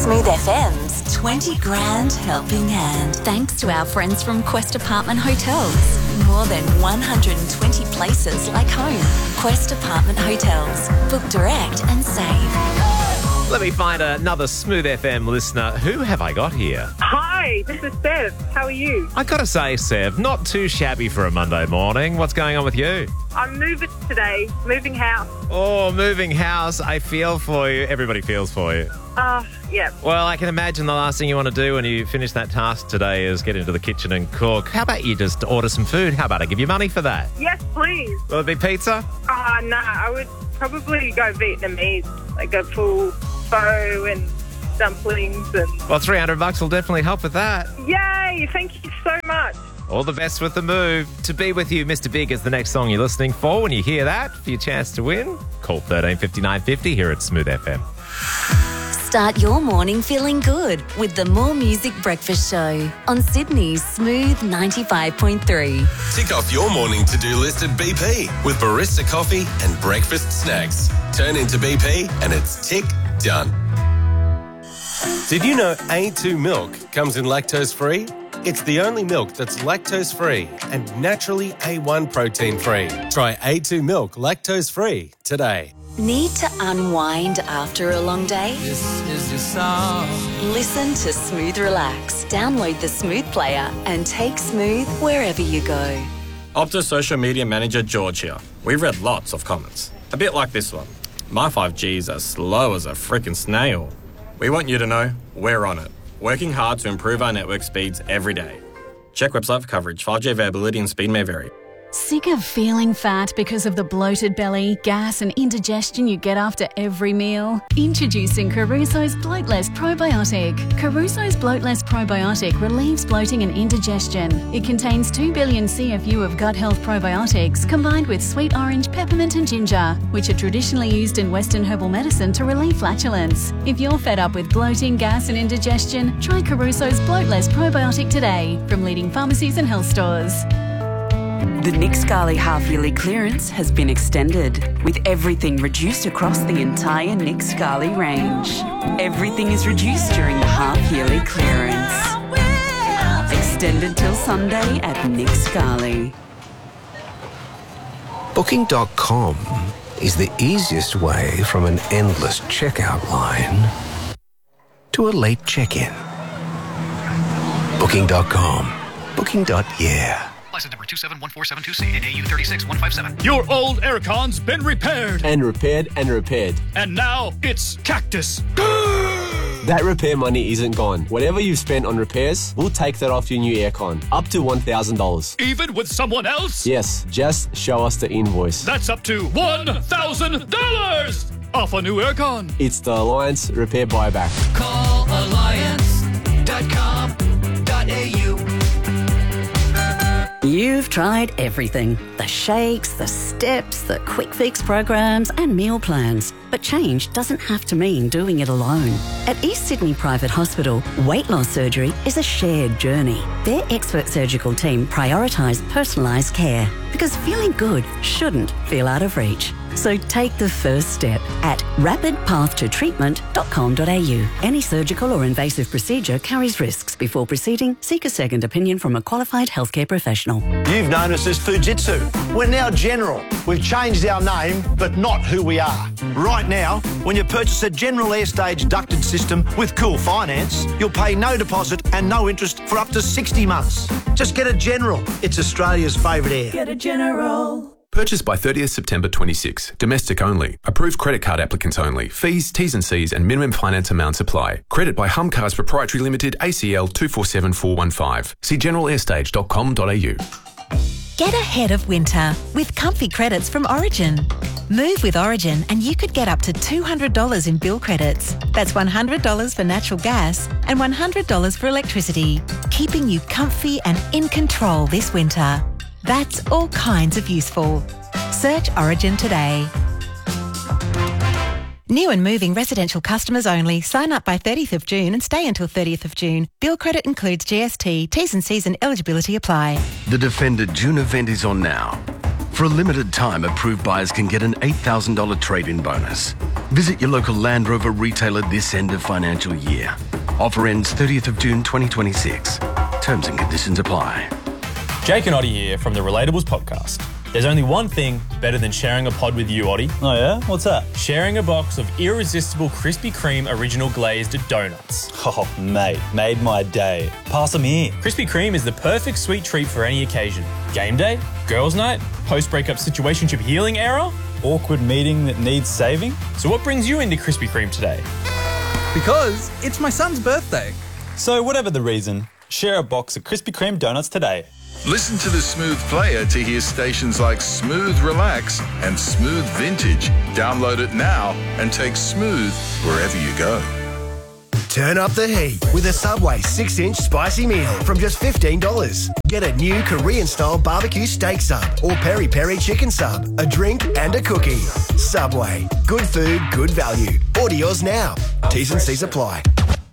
Smooth FM's 20 Grand Helping Hand. Thanks to our friends from Quest Apartment Hotels. More than 120 places like home. Quest Apartment Hotels. Book direct and save. Let me find another Smooth FM listener. Who have I got here? Hi, this is Sev. How are you? I gotta say, Sev, not too shabby for a Monday morning. What's going on with you? I'm moving today, moving house. Oh, moving house. I feel for you. Everybody feels for you. Yeah. Well, I can imagine the last thing you want to do when you finish that task today is get into the kitchen and cook. How about you just order some food? How about I give you money for that? Yes, please. Will it be pizza? No, I would probably go Vietnamese, like a full pho and dumplings and... Well, $300 will definitely help with that. Yay, thank you so much. All the best with the move. To Be With You, Mr. Big is the next song you're listening for. When you hear that, for your chance to win, call 135950 here at Smooth FM. Start your morning feeling good with the More Music Breakfast Show on Sydney's Smooth 95.3. Tick off your morning to-do list at BP with barista coffee and breakfast snacks. Turn into BP and it's tick done. Did you know A2 milk comes in lactose-free? It's the only milk that's lactose-free and naturally A1 protein-free. Try A2 milk lactose-free today. Need to unwind after a long day? This is your song. Listen to Smooth Relax. Download the Smooth player and take Smooth wherever you go. Optus social media manager George here. We've read lots of comments. A bit like this one. My 5G's as slow as a frickin' snail. We want you to know we're on it. Working hard to improve our network speeds every day. Check website for coverage. 5G availability and speed may vary. Sick of feeling fat because of the bloated belly, gas and indigestion you get after every meal? Introducing Caruso's Bloatless Probiotic. Caruso's Bloatless Probiotic relieves bloating and indigestion. It contains 2 billion CFU of gut health probiotics combined with sweet orange, peppermint and ginger, which are traditionally used in Western herbal medicine to relieve flatulence. If you're fed up with bloating, gas and indigestion, try Caruso's Bloatless Probiotic today from leading pharmacies and health stores. The Nick Scali half-yearly clearance has been extended, with everything reduced across the entire Nick Scali range. Everything is reduced during the half-yearly clearance. Extended till Sunday at Nick Scali. Booking.com is the easiest way from an endless checkout line to a late check-in. Booking.com. Booking.yeah. License number 271472C and AU 36157. Your old aircon's been repaired. And repaired and repaired. And now it's Cactus. That repair money isn't gone. Whatever you've spent on repairs, we'll take that off your new aircon. Up to $1,000. Even with someone else? Yes, just show us the invoice. That's up to $1,000 off a new aircon. It's the Alliance Repair Buyback. Call alliance.com.au. You've tried everything. The shakes, the steps, the quick fix programs and meal plans. But change doesn't have to mean doing it alone. At East Sydney Private Hospital, weight loss surgery is a shared journey. Their expert surgical team prioritise personalised care because feeling good shouldn't feel out of reach. So take the first step at rapidpathtotreatment.com.au. Any surgical or invasive procedure carries risks. Before proceeding, seek a second opinion from a qualified healthcare professional. You've known us as Fujitsu. We're now General. We've changed our name, but not who we are. Right now, when you purchase a General Airstage ducted system with Cool Finance, you'll pay no deposit and no interest for up to 60 months. Just get a General. It's Australia's favourite air. Get a General. Purchased by 30th September 26. Domestic only. Approved credit card applicants only. Fees, T's and C's and minimum finance amounts apply. Credit by Hum Cars Proprietary Limited, ACL 247415. See generalairStage.com.au. Get ahead of winter with comfy credits from Origin. Move with Origin and you could get up to $200 in bill credits. That's $100 for natural gas and $100 for electricity, keeping you comfy and in control this winter. That's all kinds of useful. Search Origin today. New and moving residential customers only. Sign up by 30th of June and stay until 30th of June. Bill credit includes GST, T's and C's and eligibility apply. The Defender June event is on now. For a limited time, approved buyers can get an $8,000 trade-in bonus. Visit your local Land Rover retailer this end of financial year. Offer ends 30th of June 2026. Terms and conditions apply. Jake and Oddie here from the Relatables podcast. There's only one thing better than sharing a pod with you, Oddie. Oh yeah? What's that? Sharing a box of irresistible Krispy Kreme original glazed donuts. Oh, mate, made my day. Pass them here. Krispy Kreme is the perfect sweet treat for any occasion. Game day, girls' night, post-breakup situationship healing era, awkward meeting that needs saving. So what brings you into Krispy Kreme today? Because it's my son's birthday. So whatever the reason, share a box of Krispy Kreme donuts today. Listen to the Smooth Player to hear stations like Smooth Relax and Smooth Vintage. Download it now and take Smooth wherever you go. Turn up the heat with a Subway 6-inch spicy meal from just $15. Get a new Korean-style barbecue steak sub or peri-peri chicken sub, a drink and a cookie. Subway. Good food, good value. Order yours now. T's and C's apply.